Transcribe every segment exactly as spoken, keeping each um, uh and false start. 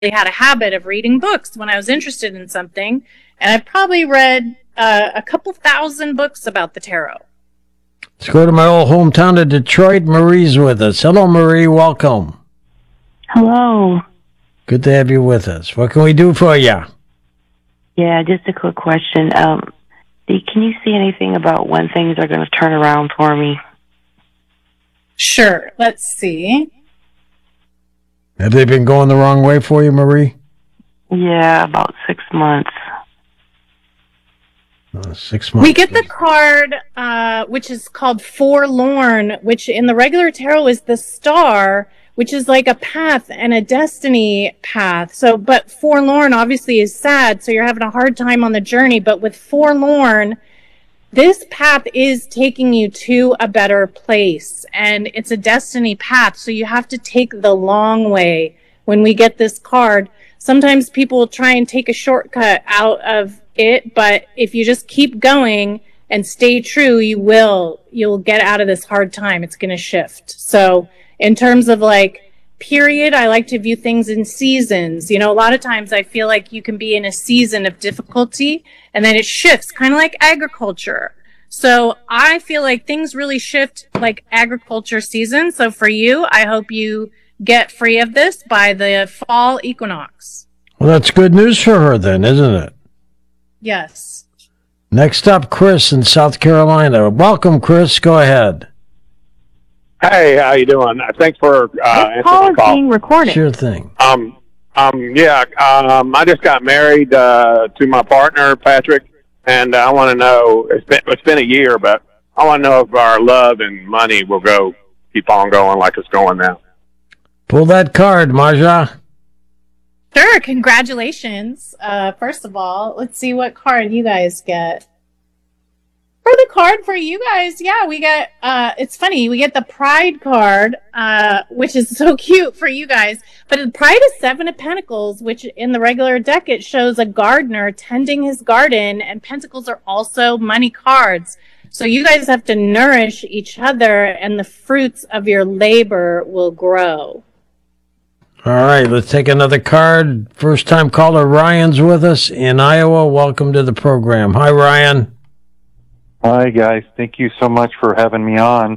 had a habit of reading books when I was interested in something, and I've probably read uh, a couple thousand books about the tarot. Let's go to my old hometown of Detroit. Marie's with us. Hello, Marie. Welcome. Hello. Good to have you with us. What can we do for you? Yeah, just a quick question. Um, can you see anything about when things are going to turn around for me? Sure. Let's see. Have they been going the wrong way for you, Marie? Yeah, about six months. Uh, six months. We get the card, uh, which is called Forlorn, which in the regular tarot is the star, which is like a path and a destiny path. So, but Forlorn obviously is sad, so you're having a hard time on the journey. But with Forlorn, this path is taking you to a better place, and it's a destiny path, so you have to take the long way. When we get this card, sometimes people will try and take a shortcut out of it, but if you just keep going and stay true, you will. You'll get out of this hard time. It's going to shift. So in terms of like period, I like to view things in seasons. You know, a lot of times I feel like you can be in a season of difficulty and then it shifts, kind of like agriculture. So I feel like things really shift like agriculture season. So for you, I hope you get free of this by the fall equinox. Well, that's good news for her then, isn't it? Yes. Next up, Chris in South Carolina. Welcome, Chris. Go ahead. Hey, how you doing? Thanks for uh, This call is being recorded. Sure thing. Um, um, yeah, um, I just got married uh, to my partner, Patrick, and I want to know, it's been, it's been a year, but I want to know if our love and money will go, keep on going like it's going now. Pull that card, Marja. Sure. Congratulations. Uh, first of all, let's see what card you guys get. For the card for you guys, yeah, we get, uh, it's funny, we get the Pride card, uh, which is so cute for you guys. But the Pride is Seven of Pentacles, which in the regular deck, it shows a gardener tending his garden, and Pentacles are also money cards. So you guys have to nourish each other, and the fruits of your labor will grow. All right, let's take another card. First time caller Ryan's with us in Iowa. Welcome to the program. Hi, Ryan. Hi, guys. Thank you so much for having me on.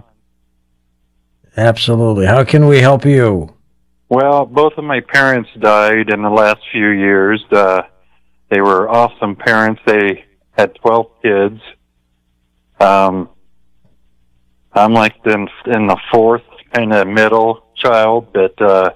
Absolutely. How can we help you? Well, both of my parents died in the last few years. Uh, they were awesome parents. They had twelve kids. Um, I'm like in, in the fourth kind of middle child, but uh,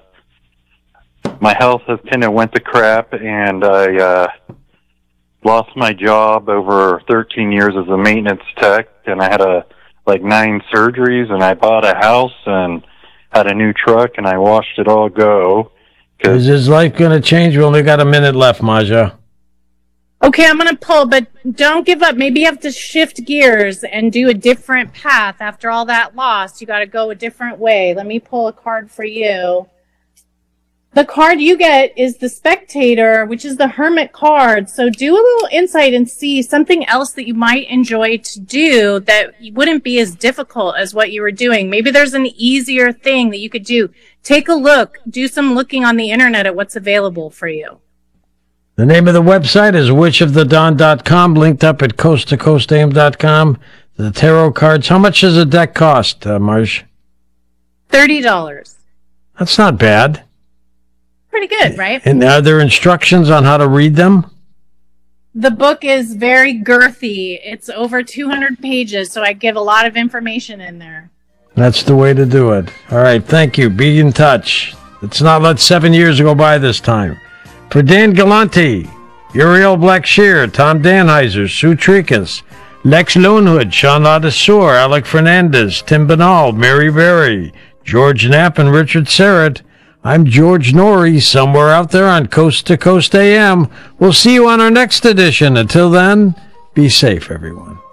my health has kind of went to crap, and I uh, lost my job over thirteen years as a maintenance tech, and I had a like nine surgeries, and I bought a house and had a new truck, and I watched it all go. Is his life going to change? We only got a minute left, Maja. Okay, I'm going to pull, but don't give up. Maybe you have to shift gears and do a different path. After all that loss, you got to go a different way. Let me pull a card for you. The card you get is the Spectator, which is the Hermit card. So do a little insight and see something else that you might enjoy to do that wouldn't be as difficult as what you were doing. Maybe there's an easier thing that you could do. Take a look. Do some looking on the internet at what's available for you. The name of the website is witch of the dawn dot com, linked up at coast to coast a m dot com. The tarot cards. How much does a deck cost, uh, Marsh? thirty dollars. That's not bad. Pretty good, right? And are there instructions on how to read them? The book is very girthy. It's over two hundred pages, so I give a lot of information in there. That's the way to do it. All right, thank you. Be in touch. Let's not let seven years go by this time. For Dan Galante, Uriel Blackshear, Tom Danheiser, Sue Trikas, Lex Lonehood, Sean Ladesseur, Alec Fernandez, Tim Benall, Mary Berry, George Knapp, and Richard Serrett, I'm George Norrie, somewhere out there on Coast to Coast A M. We'll see you on our next edition. Until then, be safe, everyone.